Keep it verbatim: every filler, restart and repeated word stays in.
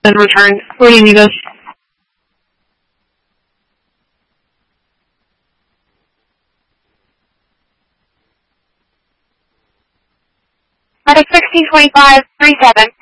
and return. Where do you need us? Medic sixteen twenty-five, three seven.